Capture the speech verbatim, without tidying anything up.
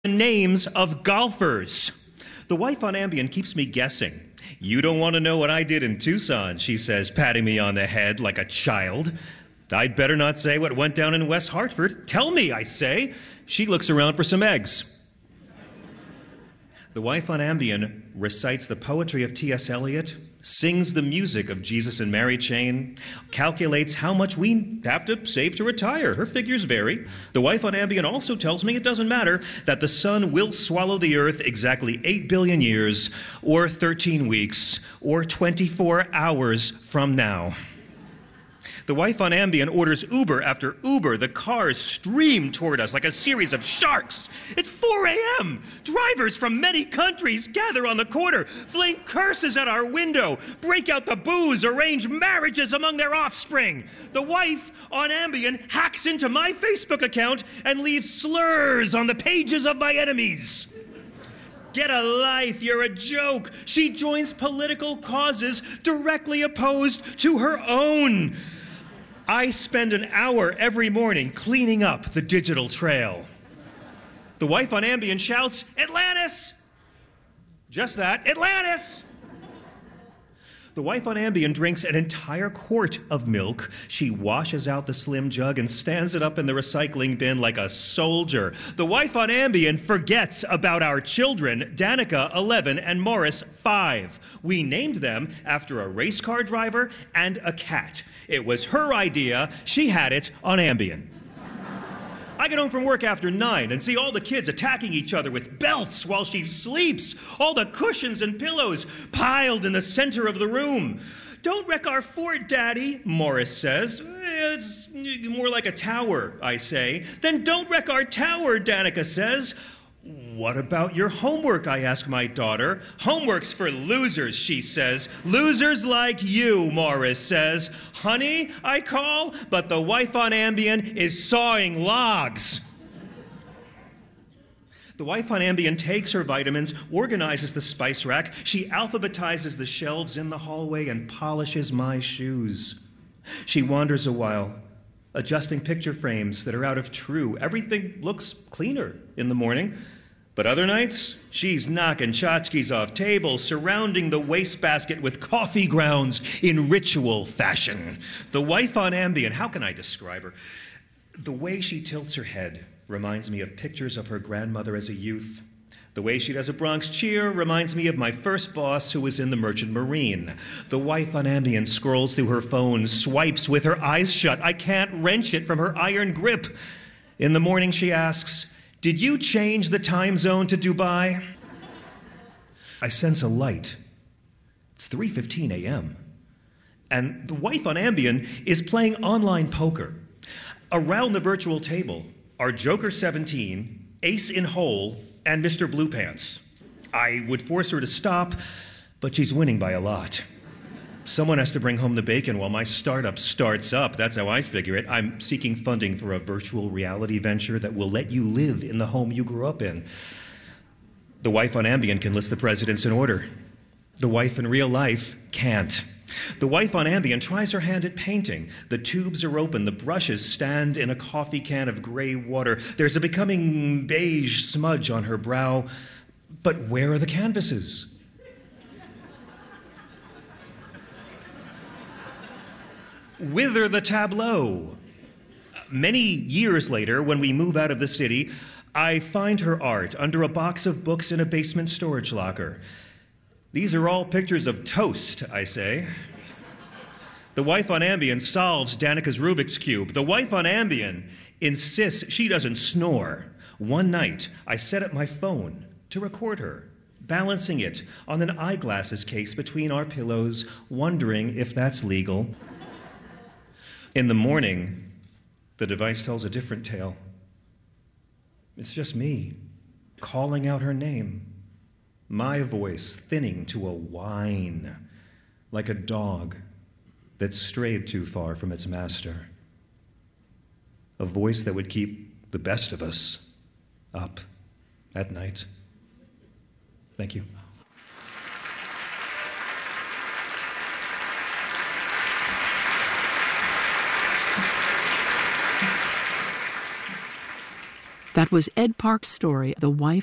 names of golfers. The wife on Ambien keeps me guessing. You don't want to know what I did in Tucson, she says, patting me on the head like a child. I'd better not say what went down in West Hartford. Tell me, I say. She looks around for some eggs. The wife on Ambien recites the poetry of T S Eliot, sings the music of Jesus and Mary Chain, calculates how much we have to save to retire. Her figures vary. The wife on Ambien also tells me it doesn't matter, that the sun will swallow the earth exactly eight billion years, or thirteen weeks, or twenty-four hours from now. The wife on Ambien orders Uber after Uber. The cars stream toward us like a series of sharks. It's four a.m. Drivers from many countries gather on the corner, fling curses at our window, break out the booze, arrange marriages among their offspring. The wife on Ambien hacks into my Facebook account and leaves slurs on the pages of my enemies. Get a life, you're a joke. She joins political causes directly opposed to her own. I spend an hour every morning cleaning up the digital trail. The wife on Ambien shouts, "Atlantis!" Just that, Atlantis! The wife on Ambien drinks an entire quart of milk. She washes out the slim jug and stands it up in the recycling bin like a soldier. The wife on Ambien forgets about our children, Danica, eleven, and Morris, five. We named them after a race car driver and a cat. It was her idea. She had it on Ambien. I get home from work after nine and see all the kids attacking each other with belts while she sleeps. All the cushions and pillows piled in the center of the room. "Don't wreck our fort, Daddy," Morris says. "It's more like a tower," I say. "Then don't wreck our tower," Danica says. "What about your homework?" I ask my daughter. "Homework's for losers," she says. "Losers like you," Morris says. "Honey," I call, but the wife on Ambien is sawing logs. The wife on Ambien takes her vitamins, organizes the spice rack. She alphabetizes the shelves in the hallway and polishes my shoes. She wanders a while, adjusting picture frames that are out of true. Everything looks cleaner in the morning. But other nights, she's knocking tchotchkes off tables, surrounding the wastebasket with coffee grounds in ritual fashion. The wife on Ambien, how can I describe her? The way she tilts her head reminds me of pictures of her grandmother as a youth. The way she does a Bronx cheer reminds me of my first boss who was in the Merchant Marine. The wife on Ambien scrolls through her phone, swipes with her eyes shut. I can't wrench it from her iron grip. In the morning she asks, "Did you change the time zone to Dubai?" I sense a light. It's three fifteen a.m. And the wife on Ambien is playing online poker. Around the virtual table are Joker seventeen, Ace in Hole, and Mister Blue Pants. I would force her to stop, but she's winning by a lot. Someone has to bring home the bacon while my startup starts up. That's how I figure it. I'm seeking funding for a virtual reality venture that will let you live in the home you grew up in. The wife on Ambien can list the presidents in order. The wife in real life can't. The wife on Ambien tries her hand at painting. The tubes are open. The brushes stand in a coffee can of gray water. There's a becoming beige smudge on her brow. But where are the canvases? Whither the tableau? Many years later, when we move out of the city, I find her art under a box of books in a basement storage locker. "These are all pictures of toast," I say. The wife on Ambien solves Danica's Rubik's Cube. The wife on Ambien insists she doesn't snore. One night, I set up my phone to record her, balancing it on an eyeglasses case between our pillows, wondering if that's legal. In the morning, the device tells a different tale. It's just me, calling out her name, my voice thinning to a whine, like a dog that strayed too far from its master. A voice that would keep the best of us up at night. Thank you. That was Ed Park's story, The Wife